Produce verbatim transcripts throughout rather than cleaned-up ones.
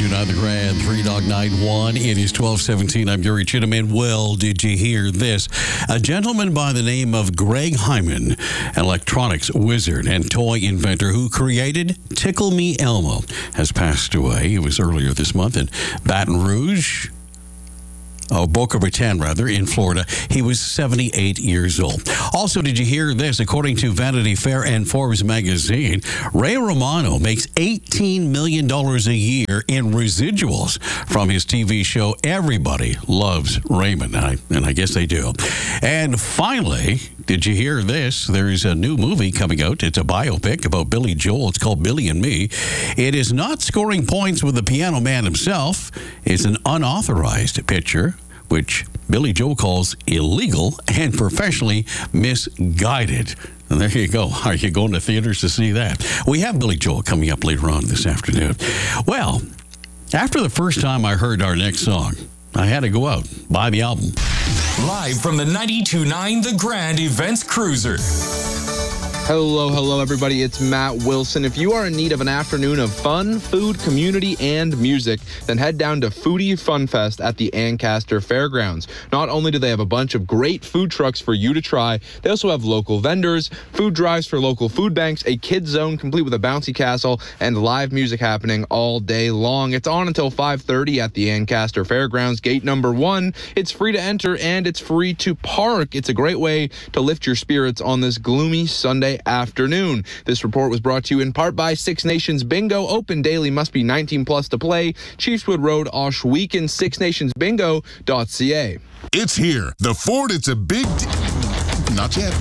ninety-two point nine The Grand, three dog nine one. It is twelve seventeen. I'm Gary Chittiman. Well, did you hear this? A gentleman by the name of Greg Hyman, an electronics wizard and toy inventor who created Tickle Me Elmo, has passed away. It was earlier this month in Baton Rouge. Oh, Boca Raton, rather, in Florida. He was seventy-eight years old. Also, did you hear this? According to Vanity Fair and Forbes magazine, Ray Romano makes eighteen million dollars a year in residuals from his T V show Everybody Loves Raymond. I, and I guess they do. And finally, did you hear this? There's a new movie coming out. It's a biopic about Billy Joel. It's called Billy and Me. It is not scoring points with the Piano Man himself. It's an unauthorized picture, which Billy Joel calls illegal and professionally misguided. And there you go. Are you going to theaters to see that? We have Billy Joel coming up later on this afternoon. Well, after the first time I heard our next song, I had to go out, buy the album. Live from the ninety-two point nine The Grand Events Cruiser. Hello, hello, everybody. It's Matt Wilson. If you are in need of an afternoon of fun, food, community, and music, then head down to Foodie Fun Fest at the Ancaster Fairgrounds. Not only do they have a bunch of great food trucks for you to try, they also have local vendors, food drives for local food banks, a kids zone complete with a bouncy castle, and live music happening all day long. It's on until five thirty at the Ancaster Fairgrounds, gate number one. It's free to enter and it's free to park. It's a great way to lift your spirits on this gloomy Sunday afternoon. This report was brought to you in part by Six Nations Bingo. Open daily, must be nineteen plus to play. Chiefswood Road, Ohsweken, six nations bingo dot c a. It's here. The Ford, it's a big deal. Not yet.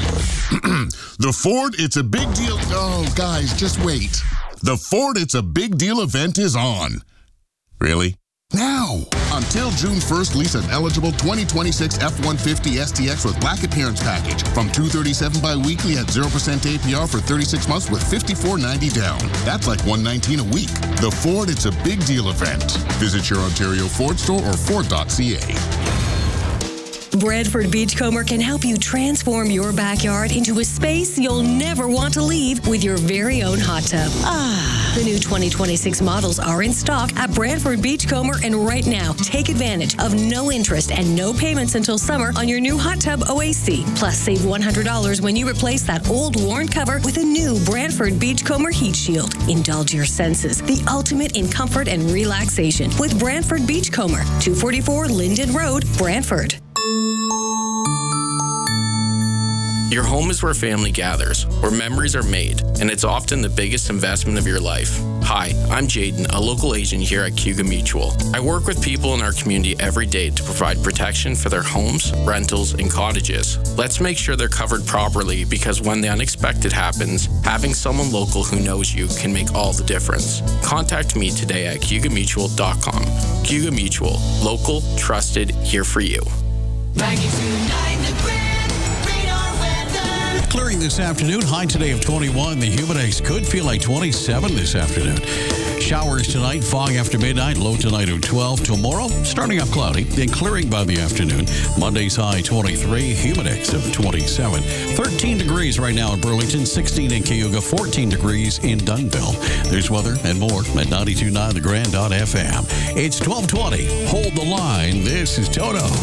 The Ford, it's a big deal. Oh, guys, just wait. The Ford, it's a big deal event is on. Really? Now! Until June first, lease an eligible twenty twenty-six F one fifty S T X with black appearance package from two hundred thirty-seven dollars bi-weekly at zero percent A P R for thirty-six months with fifty-four ninety down. That's like one hundred nineteen dollars a week. The Ford, it's a big deal event. Visit your Ontario Ford store or Ford dot c a. Brantford Beachcomber can help you transform your backyard into a space you'll never want to leave with your very own hot tub. Ah, the new twenty twenty-six models are in stock at Brantford Beachcomber, and right now, take advantage of no interest and no payments until summer on your new hot tub O A C. Plus, save one hundred dollars when you replace that old worn cover with a new Brantford Beachcomber Heat Shield. Indulge your senses, the ultimate in comfort and relaxation with Brantford Beachcomber, two forty-four Linden Road, Brantford. Your home is where family gathers, where memories are made, and it's often the biggest investment of your life. Hi, I'm Jaden, a local agent here at Cayuga Mutual. I work with people in our community every day to provide protection for their homes, rentals, and cottages. Let's make sure they're covered properly, because when the unexpected happens, having someone local who knows you can make all the difference. Contact me today at cayuga mutual dot com. Cayuga Mutual, local, trusted, here for you. ninety-two point nine The Grand, radar weather. Clearing this afternoon, high today of twenty-one. The Humidex could feel like twenty-seven this afternoon. Showers tonight, fog after midnight, low tonight of twelve. Tomorrow, starting up cloudy, then clearing by the afternoon. Monday's high twenty-three, Humidex of twenty-seven. thirteen degrees right now in Burlington, sixteen in Cayuga, fourteen degrees in Dunnville. There's weather and more at ninety-two point nine the grand dot f m. It's twelve twenty. Hold the line. This is Toto.